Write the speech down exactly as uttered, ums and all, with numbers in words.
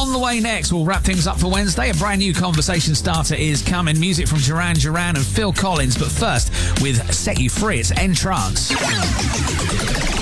On the way next, we'll wrap things up for Wednesday. A brand new conversation starter is coming. Music from Duran Duran and Phil Collins. But first, with Set You Free, it's Entrance.